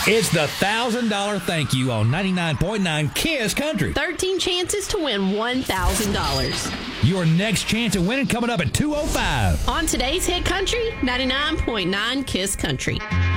It's the $1,000 thank you on 99.9 KISS Country. 13 chances to win $1,000. Your next chance at winning coming up at 2:05. On today's Hit Country, 99.9 KISS Country.